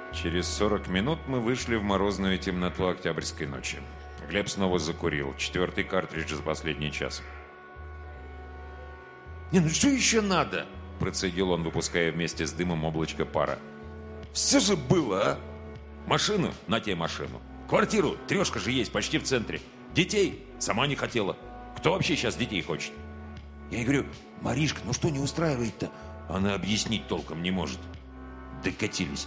Через 40 минут мы вышли в морозную темноту октябрьской ночи. Глеб снова закурил. 4-й картридж за последний час. «Не, ну что еще надо?» Процедил он, выпуская вместе с дымом облачко пара. «Все же было, а? Машину? На тебе машину. Квартиру? 3 же есть, почти в центре. Детей? Сама не хотела. Кто вообще сейчас детей хочет?» Я ей говорю: «Маришка, ну что не устраивает-то?» Она объяснить толком не может. Докатились.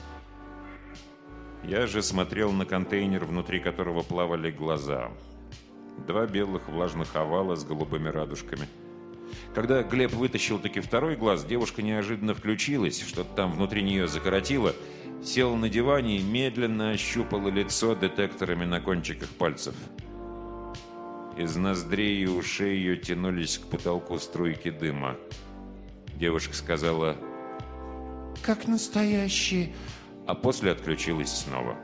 Я же смотрел на контейнер, внутри которого плавали глаза. 2 белых влажных овала с голубыми радужками. Когда Глеб вытащил таки 2-й глаз, девушка неожиданно включилась, что-то там внутри нее закоротило, села на диване и медленно ощупала лицо детекторами на кончиках пальцев. Из ноздрей и ушей ее тянулись к потолку струйки дыма. Девушка сказала: «Как настоящие», а после отключилась снова.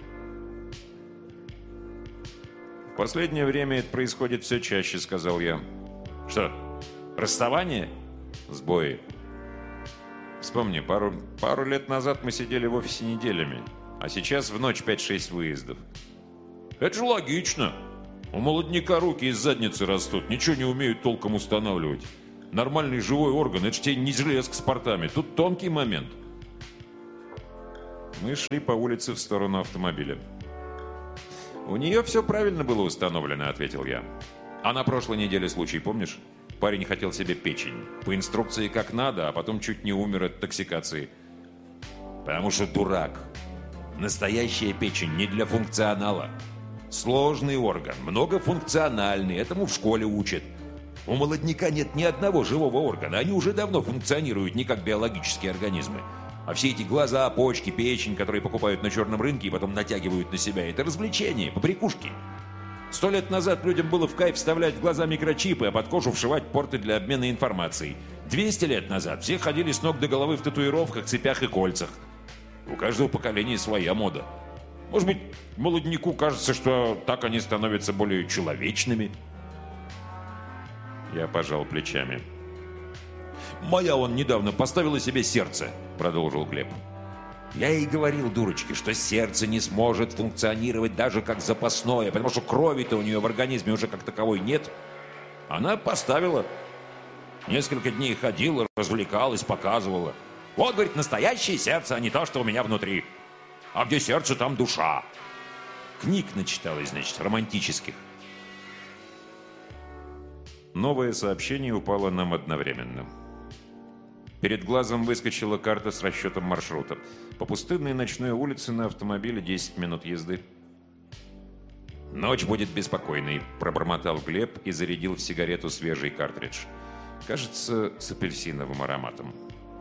«В последнее время это происходит все чаще», — сказал я. «Что, расставание?» «Сбои. Вспомни, пару лет назад мы сидели в офисе неделями, а сейчас в ночь 5-6 выездов». «Это же логично. У молодняка руки из задницы растут, ничего не умеют толком устанавливать. Нормальный живой орган, это же тебе не железка с портами, тут тонкий момент». Мы шли по улице в сторону автомобиля. «У нее все правильно было установлено», — ответил я. «А на прошлой неделе случай, помнишь? Парень хотел себе печень. По инструкции как надо, а потом чуть не умер от токсикации». «Потому что дурак. Настоящая печень не для функционала. Сложный орган, многофункциональный, этому в школе учат. У молодняка нет ни одного живого органа, они уже давно функционируют не как биологические организмы. А все эти глаза, почки, печень, которые покупают на черном рынке и потом натягивают на себя, это развлечение, побрякушки. 100 лет назад людям было в кайф вставлять в глаза микрочипы, а под кожу вшивать порты для обмена информацией. 200 лет назад все ходили с ног до головы в татуировках, цепях и кольцах. У каждого поколения своя мода. Может быть, молодняку кажется, что так они становятся более человечными?» Я пожал плечами. «Моя он недавно поставила себе сердце», — продолжил Глеб. «Я ей говорил, дурочке, что сердце не сможет функционировать даже как запасное, потому что крови-то у нее в организме уже как таковой нет. Она поставила. Несколько дней ходила, развлекалась, показывала. Вот, говорит, настоящее сердце, а не то, что у меня внутри. А где сердце, там душа». Книг начиталась, значит, романтических. Новое сообщение упало нам одновременно. Перед глазом выскочила карта с расчетом маршрута. По пустынной ночной улице на автомобиле 10 минут езды. «Ночь будет беспокойной», — пробормотал Глеб и зарядил в сигарету свежий картридж. Кажется, с апельсиновым ароматом.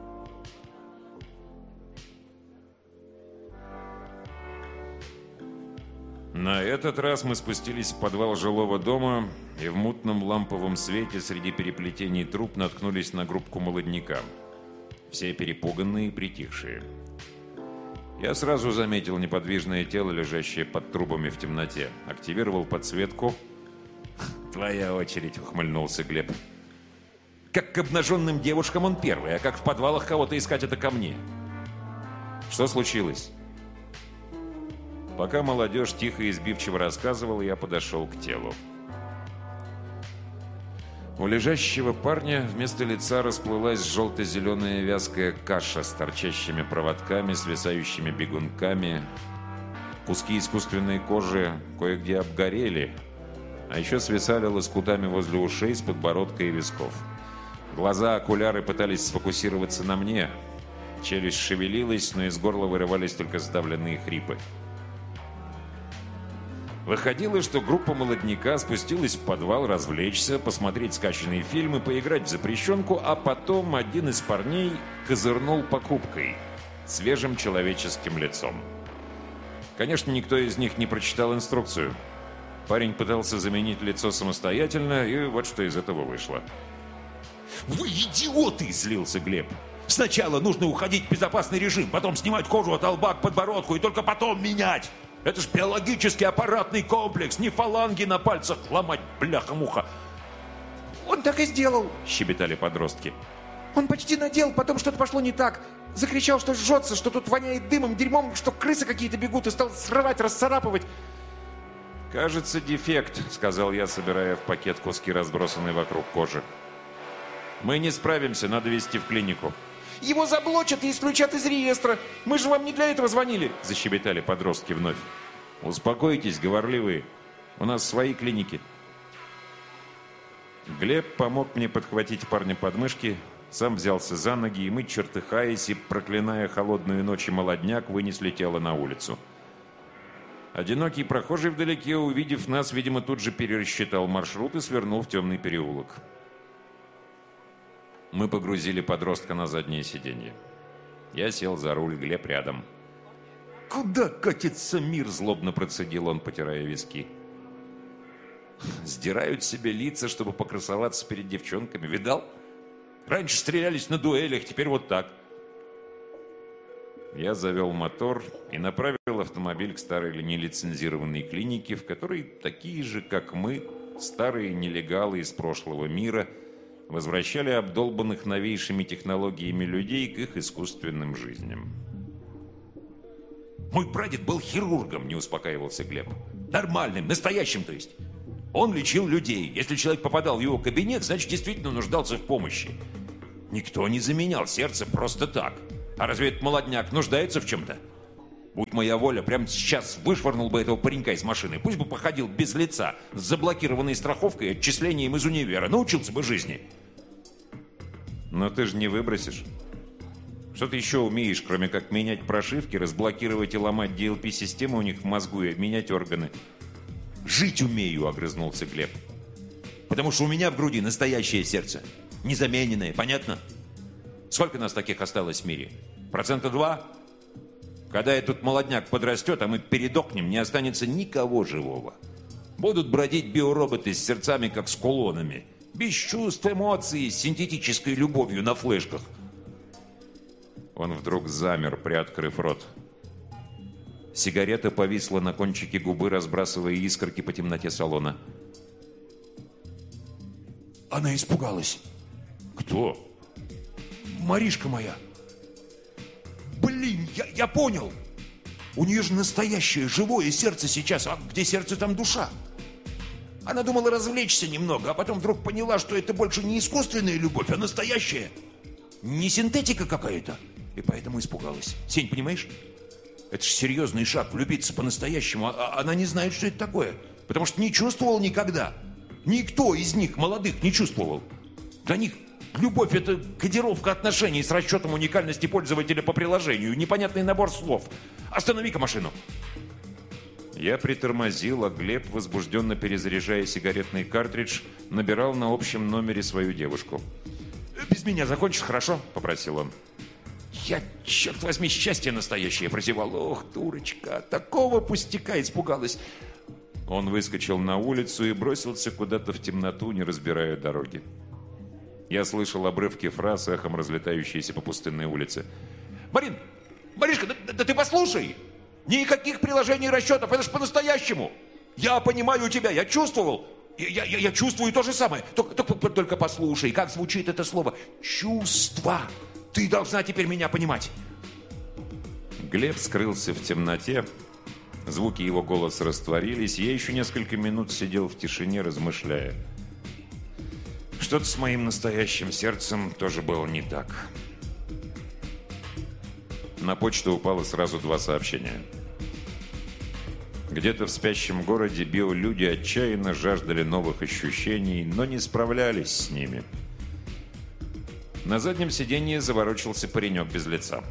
На этот раз мы спустились в подвал жилого дома и в мутном ламповом свете среди переплетений труб наткнулись на группку молодняка. Все перепуганные и притихшие. Я сразу заметил неподвижное тело, лежащее под трубами в темноте. Активировал подсветку. «Твоя очередь», — ухмыльнулся Глеб. «Как к обнаженным девушкам он первый, а как в подвалах кого-то искать, это ко мне». «Что случилось?» Пока молодежь тихо и сбивчиво рассказывала, я подошел к телу. У лежащего парня вместо лица расплылась желто-зеленая вязкая каша с торчащими проводками, свисающими бегунками. Куски искусственной кожи кое-где обгорели, а еще свисали лоскутами возле ушей, с подбородка и висков. Глаза окуляры пытались сфокусироваться на мне. Челюсть шевелилась, но из горла вырывались только сдавленные хрипы. Выходило, что группа молодняка спустилась в подвал развлечься, посмотреть скачанные фильмы, поиграть в запрещенку, а потом один из парней козырнул покупкой, свежим человеческим лицом. Конечно, никто из них не прочитал инструкцию. Парень пытался заменить лицо самостоятельно, и вот что из этого вышло. «Вы идиоты!» – злился Глеб. «Сначала нужно уходить в безопасный режим, потом снимать кожу от лба к подбородку и только потом менять! Это ж биологический аппаратный комплекс, не фаланги на пальцах ломать, бляха-муха!» «Он так и сделал», — щебетали подростки. Он почти надел, потом что-то пошло не так. Закричал, что жжется, что тут воняет дымом, дерьмом, что крысы какие-то бегут, и стал срывать, расцарапывать. «Кажется, дефект», — сказал я, собирая в пакет куски, разбросанные вокруг кожи. «Мы не справимся, надо везти в клинику». Его заблочат и исключат из реестра. Мы же вам не для этого звонили. Защебетали подростки вновь. «Успокойтесь, говорливые. У нас свои клиники». Глеб помог мне подхватить парня под мышки, сам взялся за ноги, и мы, чертыхаясь и проклиная холодную ночь и молодняк, вынесли тело на улицу. Одинокий прохожий вдалеке, увидев нас, видимо, тут же перерасчитал маршрут и свернул в темный переулок. Мы погрузили подростка на заднее сиденье. Я сел за руль, Глеб рядом. «Куда катится мир?» – злобно процедил он, потирая виски. «Сдирают себе лица, чтобы покрасоваться перед девчонками. Видал? Раньше стрелялись на дуэлях, теперь вот так». Я завел мотор и направил автомобиль к старой нелицензированной клинике, в которой такие же, как мы, старые нелегалы из прошлого мира, возвращали обдолбанных новейшими технологиями людей к их искусственным жизням. Мой прадед был хирургом, не успокаивался Глеб. Нормальным, настоящим, то есть. Он лечил людей. Если человек попадал в его кабинет, значит, действительно нуждался в помощи. Никто не заменял сердце просто так. А разве этот молодняк нуждается в чем-то? Будь моя воля, прямо сейчас вышвырнул бы этого паренька из машины. Пусть бы походил без лица, с заблокированной страховкой и отчислением из универа. Научился бы жизни. Но ты же не выбросишь. Что ты еще умеешь, кроме как менять прошивки, разблокировать и ломать DLP-систему у них в мозгу и менять органы? «Жить умею», — огрызнулся Глеб. «Потому что у меня в груди настоящее сердце. Незамененное, понятно? Сколько нас таких осталось в мире? 2%? Когда этот молодняк подрастет, а мы передохнем, не останется никого живого. Будут бродить биороботы с сердцами, как с кулонами. Без чувств, эмоций, с синтетической любовью на флешках». Он вдруг замер, приоткрыв рот. Сигарета повисла на кончике губы, разбрасывая искорки по темноте салона. Она испугалась. «Кто?» «Маришка моя». «Блин, я понял. У нее же настоящее живое сердце сейчас, а где сердце, там душа. Она думала развлечься немного, а потом вдруг поняла, что это больше не искусственная любовь, а настоящая. Не синтетика какая-то. И поэтому испугалась. Сень, понимаешь? Это же серьезный шаг, влюбиться по-настоящему. А она не знает, что это такое. Потому что не чувствовал никогда. Никто из них, молодых, не чувствовал. Для них любовь – это кодировка отношений с расчетом уникальности пользователя по приложению. Непонятный набор слов. Останови-ка машину. Я притормозил, а Глеб, возбужденно перезаряжая сигаретный картридж, набирал на общем номере свою девушку. «Без меня закончишь, хорошо?» – попросил он. Я, черт возьми, счастье настоящее прозевал. Ох, дурочка, такого пустяка испугалась. Он выскочил на улицу и бросился куда-то в темноту, не разбирая дороги. Я слышал обрывки фраз, эхом разлетающиеся по пустынной улице. Маришка, да ты послушай! Никаких приложений и расчетов, это ж по-настоящему! Я понимаю тебя, я чувствовал! Я чувствую то же самое. Только послушай, как звучит это слово. Чувство! Ты должна теперь меня понимать. Глеб скрылся в темноте. Звуки его голоса растворились, и я еще несколько минут сидел в тишине, размышляя. Что-то с моим настоящим сердцем тоже было не так. На почту упало сразу 2 сообщения. Где-то в спящем городе биолюди отчаянно жаждали новых ощущений, но не справлялись с ними. На заднем сиденье заворочился паренек без лица.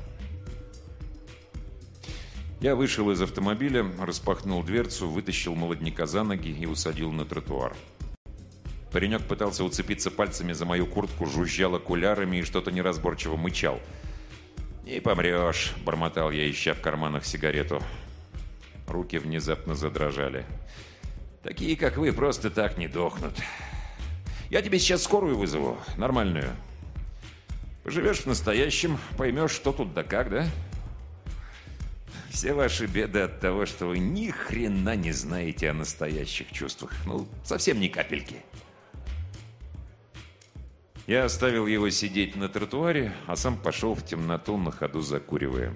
Я вышел из автомобиля, распахнул дверцу, вытащил молодняка за ноги и усадил на тротуар. Паренек пытался уцепиться пальцами за мою куртку, жужжал окулярами и что-то неразборчиво мычал. «Не помрешь», — бормотал я, ища в карманах сигарету. Руки внезапно задрожали. «Такие, как вы, просто так не дохнут. Я тебе сейчас скорую вызову, нормальную. Поживешь в настоящем, поймешь, что тут да как, да? Все ваши беды от того, что вы ни хрена не знаете о настоящих чувствах. Ну, совсем ни капельки». Я оставил его сидеть на тротуаре, а сам пошел в темноту, на ходу закуривая.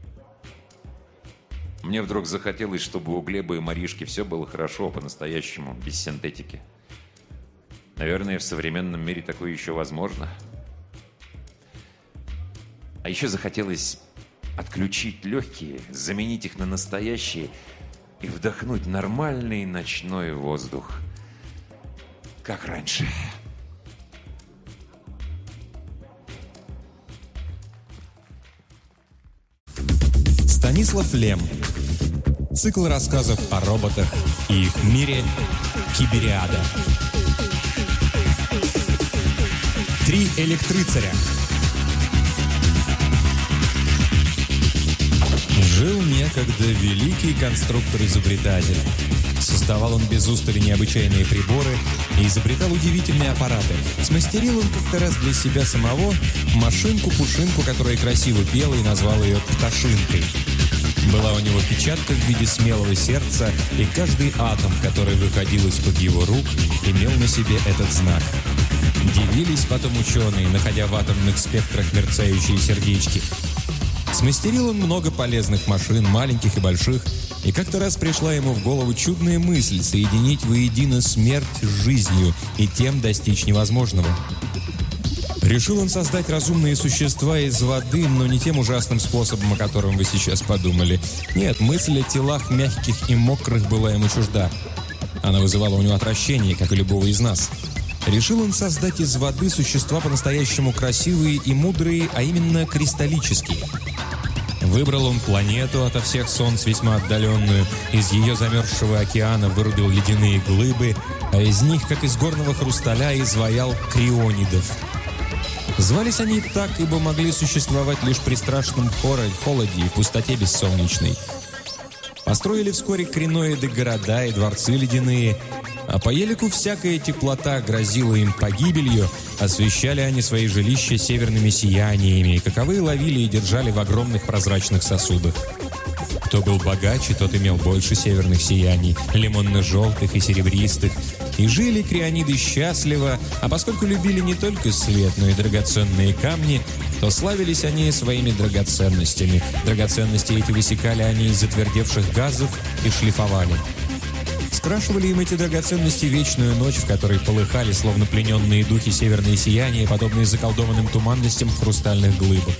Мне вдруг захотелось, чтобы у Глеба и Маришки все было хорошо, по-настоящему, без синтетики. Наверное, в современном мире такое еще возможно. А еще захотелось отключить легкие, заменить их на настоящие и вдохнуть нормальный ночной воздух, как раньше. Станислав Лем. Цикл рассказов о роботах и их мире Кибериада. 3 электрыцаря. Жил некогда великий конструктор-изобретатель. Создавал он без устали необычайные приборы и изобретал удивительные аппараты. Смастерил он как-то раз для себя самого машинку-пушинку, которая красиво пела, и назвал ее «Пташинкой». Была у него печатка в виде смелого сердца, и каждый атом, который выходил из-под его рук, имел на себе этот знак. Дивились потом ученые, находя в атомных спектрах мерцающие сердечки. Смастерил он много полезных машин, маленьких и больших, и как-то раз пришла ему в голову чудная мысль соединить воедино смерть с жизнью и тем достичь невозможного. Решил он создать разумные существа из воды, но не тем ужасным способом, о котором вы сейчас подумали. Нет, мысль о телах мягких и мокрых была ему чужда. Она вызывала у него отвращение, как и любого из нас. Решил он создать из воды существа по-настоящему красивые и мудрые, а именно кристаллические. Выбрал он планету ото всех солнц весьма отдаленную, из ее замерзшего океана вырубил ледяные глыбы, а из них, как из горного хрусталя, изваял крионидов. Звались они так, ибо могли существовать лишь при страшном холоде и в пустоте бессолнечной. Построили вскоре криноиды города и дворцы ледяные, а по елику всякая теплота грозила им погибелью, освещали они свои жилища северными сияниями, каковые ловили и держали в огромных прозрачных сосудах. Кто был богаче, тот имел больше северных сияний, лимонно-желтых и серебристых. И жили криониды счастливо, а поскольку любили не только свет, но и драгоценные камни, то славились они своими драгоценностями. Драгоценности эти высекали они из затвердевших газов и шлифовали. Скрашивали им эти драгоценности вечную ночь, в которой полыхали, словно плененные духи, северные сияния, подобные заколдованным туманностям в хрустальных глыбах.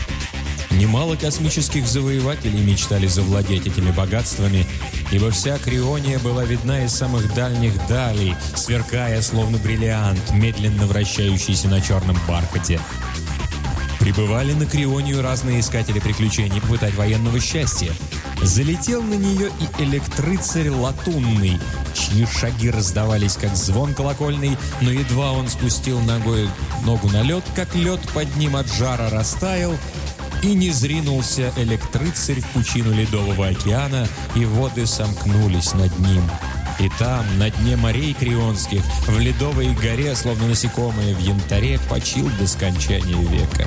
Немало космических завоевателей мечтали завладеть этими богатствами, ибо вся Криония была видна из самых дальних далей, сверкая, словно бриллиант, медленно вращающийся на черном бархате. Прибывали на Крионию разные искатели приключений попытать военного счастья. Залетел на нее и электрыцарь Латунный, чьи шаги раздавались, как звон колокольный, но едва он спустил ногу на лед, как лед под ним от жара растаял, и не зринулся электрыцарь в пучину ледового океана, и воды сомкнулись над ним. И там, на дне морей крионских, в ледовой горе, словно насекомые в янтаре, почил до скончания века.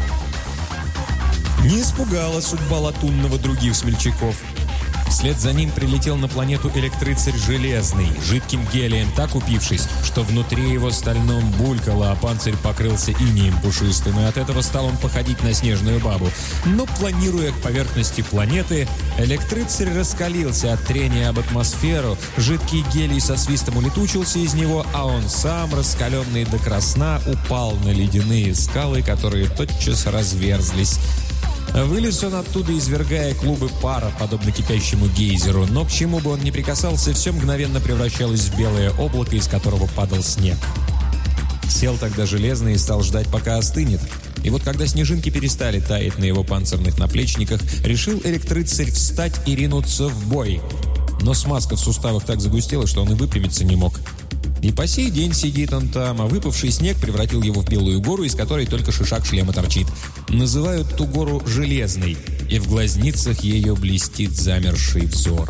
Не испугала судьба Латунного других смельчаков. Вслед за ним прилетел на планету электрыцарь Железный, жидким гелием так упившись, что внутри его стальном булькало, а панцирь покрылся инеем пушистым, и от этого стал он походить на снежную бабу. Но, планируя к поверхности планеты, электрыцарь раскалился от трения об атмосферу, жидкий гелий со свистом улетучился из него, а он сам, раскаленный до красна, упал на ледяные скалы, которые тотчас разверзлись. Вылез он оттуда, извергая клубы пара, подобно кипящему гейзеру, но к чему бы он ни прикасался, все мгновенно превращалось в белое облако, из которого падал снег. Сел тогда Железный и стал ждать, пока остынет. И вот когда снежинки перестали таять на его панцирных наплечниках, решил электрыцарь встать и ринуться в бой. Но смазка в суставах так загустела, что он и выпрямиться не мог. И по сей день сидит он там, а выпавший снег превратил его в белую гору, из которой только шишак шлема торчит. Называют ту гору Железной, и в глазницах ее блестит замерший взор.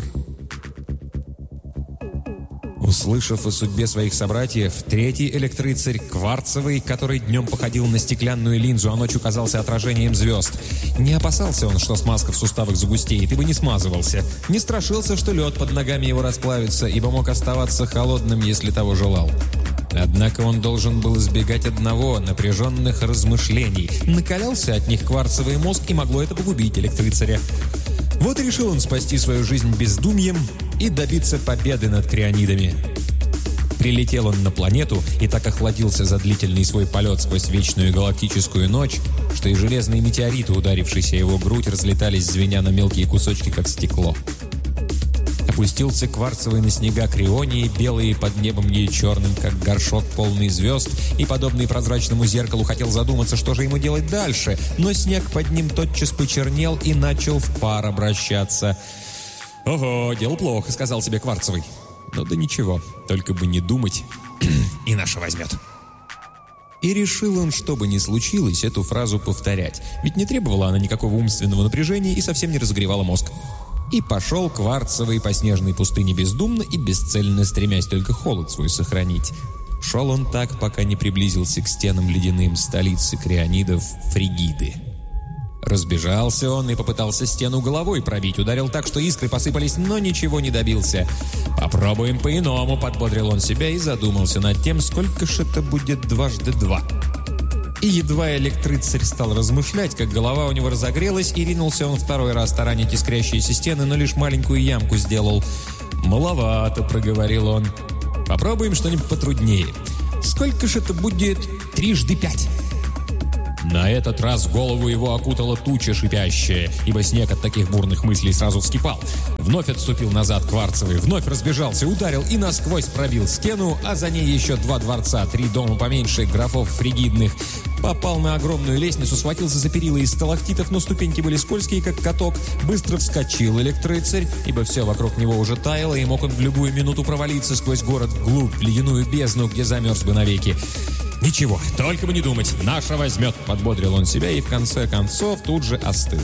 Услышав о судьбе своих собратьев, третий электрыцарь, Кварцевый, который днем походил на стеклянную линзу, а ночью казался отражением звезд, не опасался он, что смазка в суставах загустеет, ибо не смазывался. Не страшился, что лед под ногами его расплавится, ибо мог оставаться холодным, если того желал. Однако он должен был избегать одного — напряженных размышлений. Накалялся от них кварцевый мозг, и могло это погубить электрицаря. Вот и решил он спасти свою жизнь бездумьем и добиться победы над крионидами. Прилетел он на планету и так охладился за длительный свой полет сквозь вечную галактическую ночь, что и железные метеориты, ударившиеся о его грудь, разлетались, звеня на мелкие кусочки, как стекло. Опустился кварцевый на снега Крионии, белые под небом ей черным, как горшок, полный звезд, и, подобный прозрачному зеркалу, хотел задуматься, что же ему делать дальше, но снег под ним тотчас почернел и начал в пар обращаться. «Ого, дело плохо», — сказал себе кварцевый. «Ну да ничего, только бы не думать, и наша возьмет». И решил он, что бы ни случилось, эту фразу повторять, ведь не требовала она никакого умственного напряжения и совсем не разогревала мозг. И пошел кварцевый по снежной пустыне бездумно и бесцельно, стремясь только холод свой сохранить. Шел он так, пока не приблизился к стенам ледяным столицы крионидов Фригиды. Разбежался он и попытался стену головой пробить, ударил так, что искры посыпались, но ничего не добился. «Попробуем по-иному», — подбодрил он себя и задумался над тем, сколько ж это будет 2 × 2. И едва электрицарь стал размышлять, как голова у него разогрелась, и ринулся он второй раз таранить искрящиеся стены, но лишь маленькую ямку сделал. «Маловато», — проговорил он. «Попробуем что-нибудь потруднее. Сколько ж это будет 3 × 5?» На этот раз голову его окутала туча шипящая, ибо снег от таких бурных мыслей сразу вскипал. Вновь отступил назад кварцевый, вновь разбежался, ударил и насквозь пробил стену, а за ней еще 2 дворца, 3 дома поменьше, графов фригидных. Попал на огромную лестницу, схватился за перила из сталактитов, но ступеньки были скользкие, как каток. Быстро вскочил электрицарь, ибо все вокруг него уже таяло, и мог он в любую минуту провалиться сквозь город вглубь, в ледяную бездну, где замерз бы навеки. «Ничего, только бы не думать, наша возьмет», — подбодрил он себя и в конце концов тут же остыл.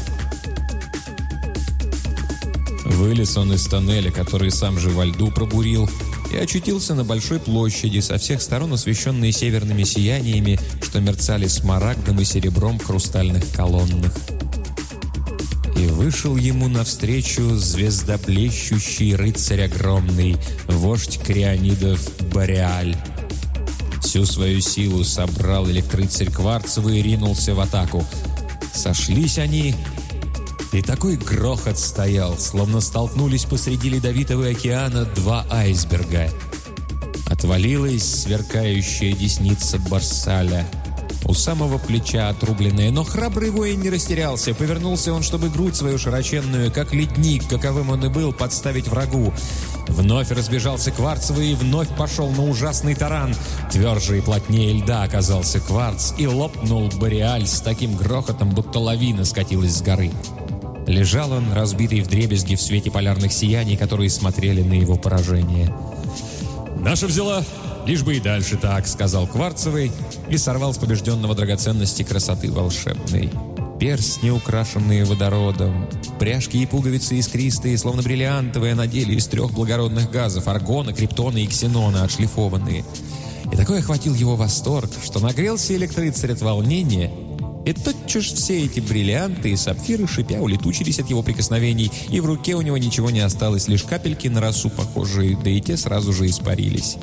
Вылез он из тоннеля, который сам же во льду пробурил, и очутился на большой площади, со всех сторон освещенной северными сияниями, что мерцали смарагдом и серебром в хрустальных колоннах. И вышел ему навстречу звездоблещущий рыцарь огромный, вождь крионидов Бореаль. Всю свою силу собрал электрицарь кварцевый и ринулся в атаку. Сошлись они, и такой грохот стоял, словно столкнулись посреди ледовитого океана 2 айсберга. Отвалилась сверкающая десница Барсаля, у самого плеча отрубленная, но храбрый воин не растерялся. Повернулся он, чтобы грудь свою широченную, как ледник, каковым он и был, подставить врагу. Вновь разбежался кварцевый и вновь пошел на ужасный таран. Тверже и плотнее льда оказался кварц, и лопнул Бореаль с таким грохотом, будто лавина скатилась с горы. Лежал он, разбитый вдребезги в свете полярных сияний, которые смотрели на его поражение. «Наша взяла, лишь бы и дальше так», — сказал кварцевый и сорвал с побежденного драгоценности красоты волшебной. Перстни, украшенные водородом, пряжки и пуговицы искристые, словно бриллиантовые, надели из 3 благородных газов — аргона, криптона и ксенона, отшлифованные. И такой охватил его восторг, что нагрелся электрицарь от волнения, и тотчас все эти бриллианты и сапфиры, шипя, улетучились от его прикосновений, и в руке у него ничего не осталось, лишь капельки на росу похожие, да и те сразу же испарились.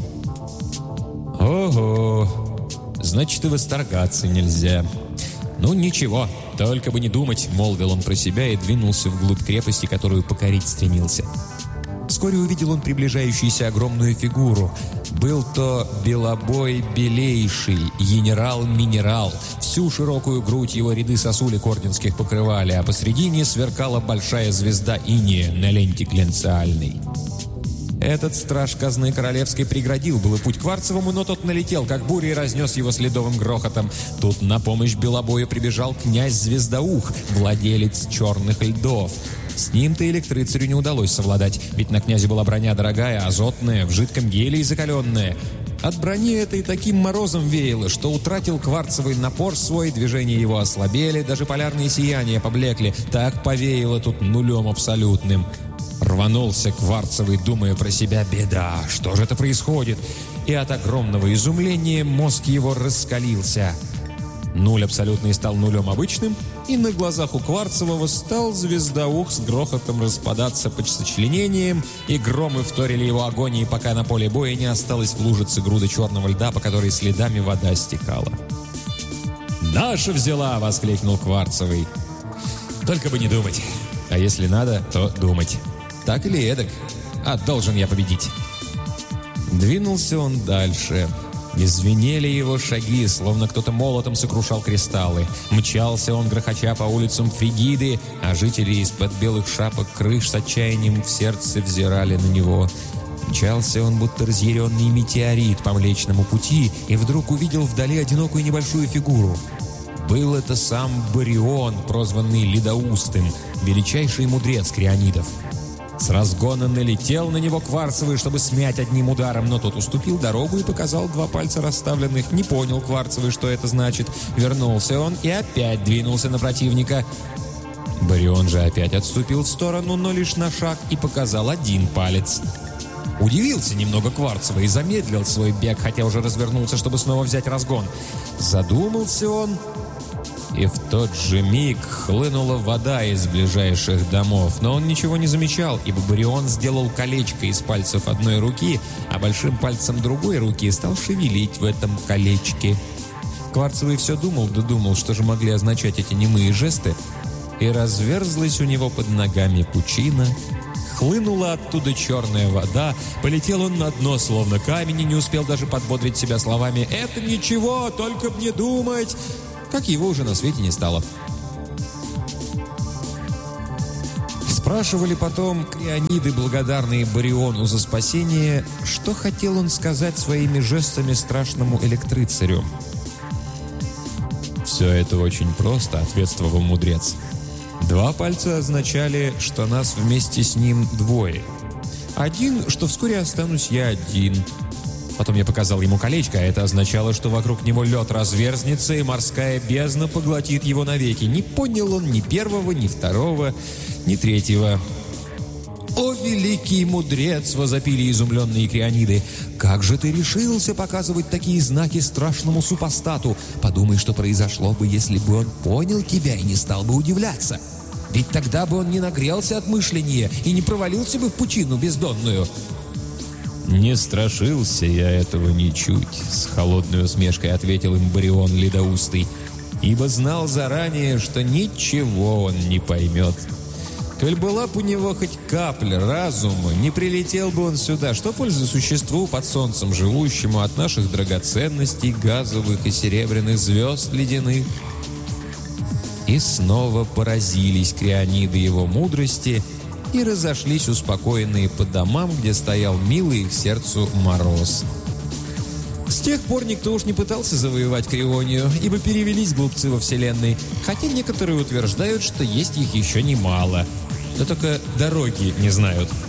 «Ого! Значит, и восторгаться нельзя. Ну, ничего, только бы не думать», — молвил он про себя и двинулся вглубь крепости, которую покорить стремился. Вскоре увидел он приближающуюся огромную фигуру. Был то белобой белейший, генерал-минерал. Всю широкую грудь его ряды сосулек орденских покрывали, а посредине сверкала большая звезда иния на ленте глянцеальной. Этот страж казны королевской преградил было путь кварцевому, но тот налетел, как буря, и разнес его следовым грохотом. Тут на помощь белобою прибежал князь Звездоух, владелец черных льдов. С ним-то электрицарю не удалось совладать, ведь на князе была броня дорогая, азотная, в жидком гелии закаленная. От брони этой таким морозом веяло, что утратил кварцевый напор свой, движения его ослабели, даже полярные сияния поблекли. Так повеяло тут нулем абсолютным. Рванулся кварцевый, думая про себя: «Беда, что же это происходит?» И от огромного изумления мозг его раскалился. Нуль абсолютный стал нулем обычным, и на глазах у Кварцевого стал звездаух с грохотом распадаться под сочленением, и громы вторили его агонии, пока на поле боя не осталось в лужице груда черного льда, по которой следами вода стекала. «Наша взяла!» — воскликнул Кварцевый. «Только бы не думать. А если надо, то думать. Так или эдак. А должен я победить». Двинулся он дальше. И звенели его шаги, словно кто-то молотом сокрушал кристаллы. Мчался он, грохоча по улицам Фригиды, а жители из-под белых шапок крыш с отчаянием в сердце взирали на него. Мчался он, будто разъяренный метеорит по Млечному пути, и вдруг увидел вдали одинокую небольшую фигуру. Был это сам Барион, прозванный Ледоустым, величайший мудрец крионидов. С разгона налетел на него Кварцевый, чтобы смять одним ударом, но тот уступил дорогу и показал 2 пальца расставленных. Не понял Кварцевый, что это значит. Вернулся он и опять двинулся на противника. Барион же опять отступил в сторону, но лишь на шаг, и показал 1 палец. Удивился немного Кварцевый и замедлил свой бег, хотя уже развернулся, чтобы снова взять разгон. Задумался он, и в тот же миг хлынула вода из ближайших домов. Но он ничего не замечал, ибо Барион сделал колечко из пальцев одной руки, а большим пальцем другой руки стал шевелить в этом колечке. Кварцевый все думал, что же могли означать эти немые жесты, и разверзлась у него под ногами пучина. Хлынула оттуда черная вода, полетел он на дно, словно камень, и не успел даже подбодрить себя словами «Это ничего, только б не думать», как его уже на свете не стало. Спрашивали потом криониды, благодарные Бариону за спасение, что хотел он сказать своими жестами страшному электрыцарю. «Все это очень просто», — ответствовал мудрец. 2 пальца означали, что нас вместе с ним 2. 1, что вскоре останусь я один. Потом я показал ему колечко, а это означало, что вокруг него лед разверзнется, и морская бездна поглотит его навеки. Не понял он ни первого, ни второго, ни третьего. «О, великий мудрец!» — возопили изумленные криониды. «Как же ты решился показывать такие знаки страшному супостату? Подумай, что произошло бы, если бы он понял тебя и не стал бы удивляться. Ведь тогда бы он не нагрелся от мышления и не провалился бы в пучину бездонную». «Не страшился я этого ничуть», — с холодной усмешкой ответил им Барион Ледоустый, «ибо знал заранее, что ничего он не поймет. Коль была б у него хоть капля разума, не прилетел бы он сюда. Что пользы существу под солнцем живущему от наших драгоценностей газовых и серебряных звезд ледяных?» И снова поразились криониды его мудрости и разошлись успокоенные по домам, где стоял милый их сердцу мороз. С тех пор никто уж не пытался завоевать Крионию, ибо перевелись глупцы во Вселенной, хотя некоторые утверждают, что есть их еще немало, но только дороги не знают.